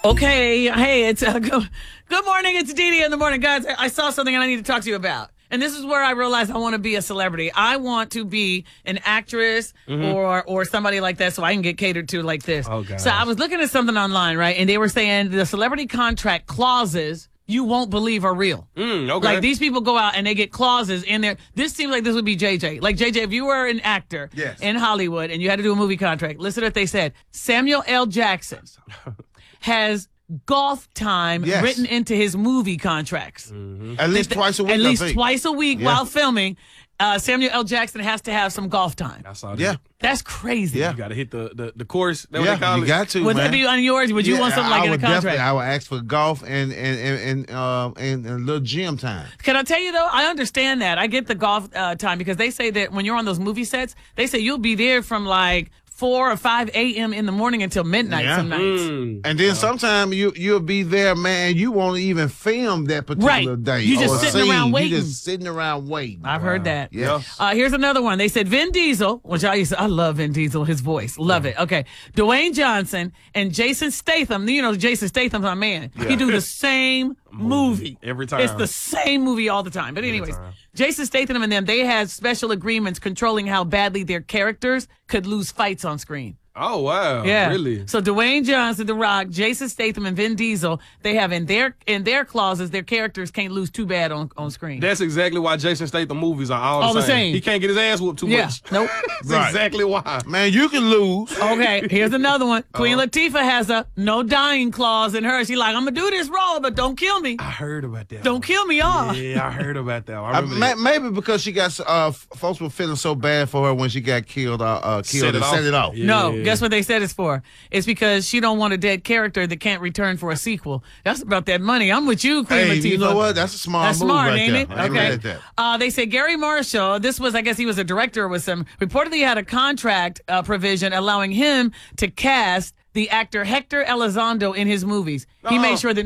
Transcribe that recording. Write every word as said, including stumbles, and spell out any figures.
Okay, hey, it's uh, good, good morning. It's Dee Dee in the morning, guys. I saw something and I need to talk to you about. And this is where I realized I want to be a celebrity. I want to be an actress mm-hmm. or or somebody like that so I can get catered to like this. Oh, gosh. So I was looking at something online, right? And they were saying the celebrity contract clauses you won't believe are real. Mm, okay. Like these people go out and they get clauses in there. This seems like this would be J J. Like J J, if you were an actor yes. in Hollywood and you had to do a movie contract, listen to what they said. Samuel L. Jackson has golf time yes. written into his movie contracts. Mm-hmm. At least At twice a week. At I least think. twice a week yeah. while filming. Uh, Samuel L. Jackson has to have some golf time. I saw that. Yeah. That's crazy. Yeah. You got to hit the, the, the course. That yeah, what they call you it? got to, Would man. that be on yours? Would you yeah, want something like I in a would contract? Definitely, I would ask for golf and and and and, um, and, and a little gym time. Can I tell you, though, I understand that. I get the golf uh, time because they say that when you're on those movie sets, they say you'll be there from like four or five a.m. in the morning until midnight Yeah. some nights. Mm. And then sometimes you, you'll be there, man, you won't even film that particular Right. day. You just or sitting scene. around waiting. You just sitting around waiting. I've heard that. Yes. Uh, here's another one. They said Vin Diesel, which I used to, I love Vin Diesel, his voice. Love it. Okay. Dwayne Johnson and Jason Statham. You know, Jason Statham's my man. He do the same movie. Every time. It's the same movie all the time. But anyways, time. Jason Statham and them, they had special agreements controlling how badly their characters could lose fights on screen. Oh, wow. Yeah. Really? So Dwayne Johnson, The Rock, Jason Statham, and Vin Diesel, they have in their in their clauses, their characters can't lose too bad on, on screen. That's exactly why Jason Statham movies are all, All the, the same. same. He can't get his ass whooped too Yeah. much. Nope. That's Right. exactly why. Man, you can lose. Okay, here's another one. Queen Uh-huh. Latifah has a no dying clause in her. She's like, I'm going to do this role, but don't kill me. I heard about that. Don't one. kill me off. Yeah, I heard about that one. Uh, I remember ma- that. maybe because she got uh, f- folks were feeling so bad for her when she got killed. Uh, uh, Set killed it and off. set it off. Yeah. No, guess what they said it's for? It's because she don't want a dead character that can't return for a sequel. That's about that money. I'm with you, Queen Hey, Latifah. you know what? That's a smart That's move smart, right ain't there. it? I ain't mad Okay. at that. Uh, they said Gary Marshall, this was, I guess he was a director with some, reportedly had a contract uh, provision allowing him to cast the actor Hector Elizondo in his movies. He Uh-uh. made sure that